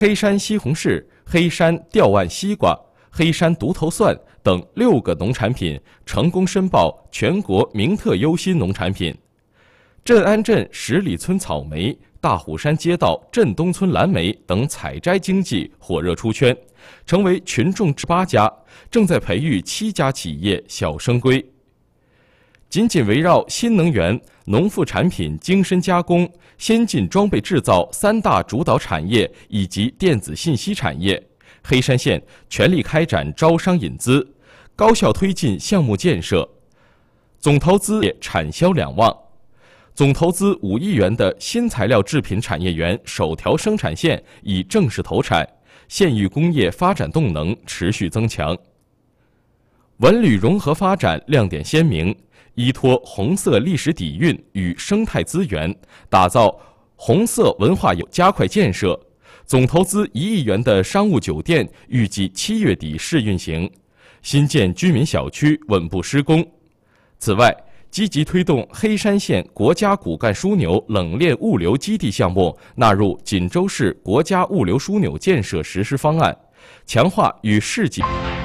黑山西红柿、黑山吊腕西瓜、黑山独头蒜等6个农产品成功申报全国名特优新农产品。镇安镇十里村草莓、大虎山街道镇东村蓝莓等采摘经济火热出圈，成为群众8家，正在培育7家企业小生归。紧紧围绕新能源、农副产品精深加工、先进装备制造3大主导产业以及电子信息产业，黑山县全力开展招商引资，高效推进项目建设，总投资产销两旺。总投资5亿元的新材料制品产业园首条生产线已正式投产，县域工业发展动能持续增强。文旅融合发展亮点鲜明，依托红色历史底蕴与生态资源，打造红色文化加快建设。总投资1亿元的商务酒店预计7月底试运行，新建居民小区稳步施工。此外，积极推动黑山县国家骨干枢纽冷链物流基地项目纳入锦州市国家物流枢纽建设实施方案，强化与市级。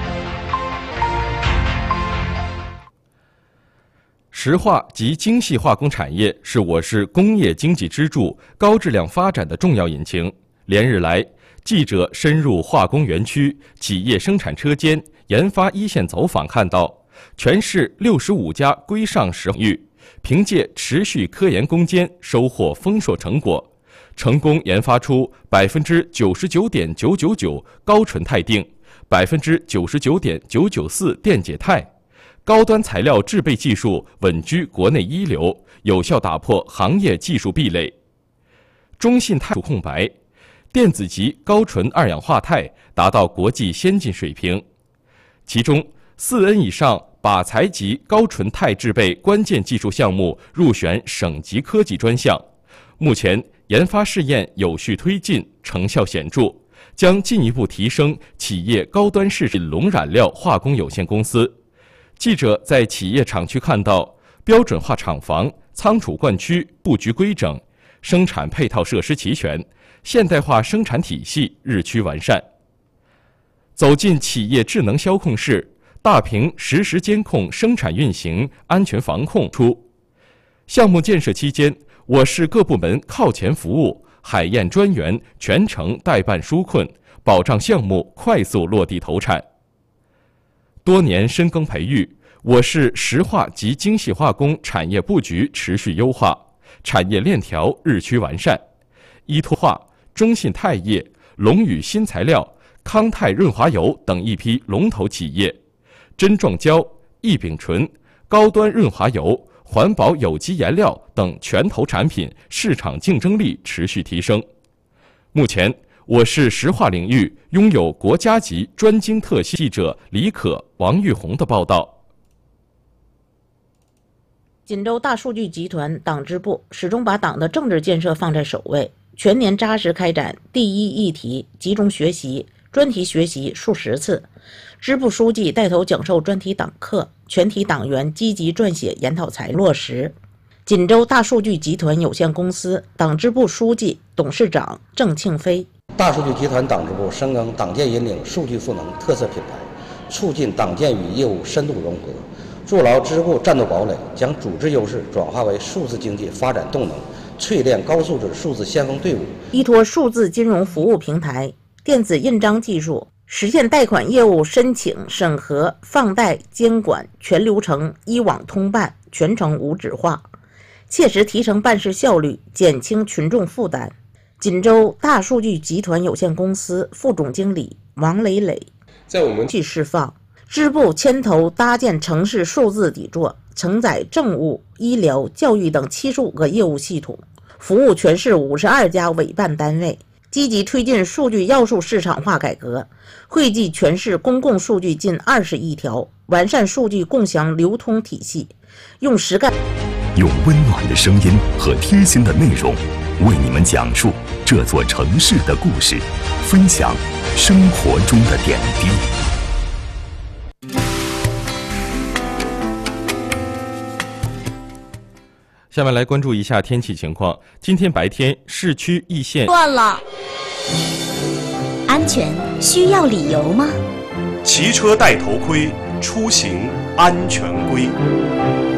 石化及精细化工产业是我市工业经济支柱、高质量发展的重要引擎。连日来，记者深入化工园区、企业生产车间、研发一线走访，看到全市65家规上市领域，凭借持续科研攻坚，收获丰硕成果，成功研发出99.999%高纯钛锭、99.994%电解钛，高端材料制备技术稳居国内一流，有效打破行业技术壁垒。中信钛空白，电子级高纯二氧化钛达到国际先进水平，其中4N 以上靶材级高纯钛制备关键技术项目入选省级科技专项，目前研发试验有序推进，成效显著，将进一步提升企业高端市场。龙染料化工有限公司，记者在企业厂区看到标准化厂房、仓储灌区布局规整，生产配套设施齐全，现代化生产体系日趋完善。走进企业智能销控室，大屏实时监控生产运行、安全防控。项目建设期间，我市各部门靠前服务，海燕专员全程代办纾困，保障项目快速落地投产。多年深耕培育，我市石化及精细化工产业布局持续优化，产业链条日趋完善。依托化、中信钛业、龙宇新材料、康泰润滑油等一批龙头企业，真撞胶、异丙醇、高端润滑油、环保有机颜料等拳头产品市场竞争力持续提升。目前，我市石化领域拥有国家级专精特新。记者李可、王玉红的报道。 锦州大数据集团党支部始终把党的政治建设放在首位，全年扎实开展第一议题集中学习、专题学习数十次，支部书记带头讲授专题党课，全体党员积极撰写研讨材落实。锦州大数据集团有限公司党支部书记、董事长郑庆飞。 大数据集团党支部深耕党建引领数据赋能特色品牌，促进党建与业务深度融合，筑牢支部战斗堡垒，将组织优势转化为数字经济发展动能，淬炼高素质数字先锋队伍。 依托数字金融服务平台、电子印章技术，实现贷款业务申请、审核、放贷、监管全流程一网通办，全程无纸化，切实提升办事效率，减轻群众负担。锦州大数据集团有限公司副总经理王磊磊在我们释放，支部牵头搭建城市数字底座，承载政务、医疗、教育等75个业务系统，服务全市52家委办单位，积极推进数据要素市场化改革，汇集全市公共数据近20亿条，完善数据共享流通体系，用实干。 用温暖的声音和贴心的内容，为你们讲述这座城市的故事，分享生活中的点滴。 下面来关注一下天气情况。今天白天市区一线断了。 安全需要理由吗？ 骑车戴头盔，出行安全规。